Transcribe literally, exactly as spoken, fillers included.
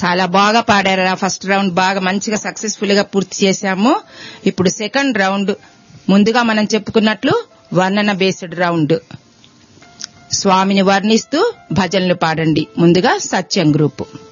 చాలా బాగా పాడారా. First round బాగా మంచిగా సక్సెస్ఫుల్ గా పూర్తి చేశాము. ఇప్పుడు సెకండ్ రౌండ్ ముందుగా మనం చెప్పుకున్నట్లు వర్ణన బేస్డ్ రౌండ్. స్వామిని వర్ణిస్తూ భజనలు పాడండి. ముందుగా సత్యం గ్రూపు.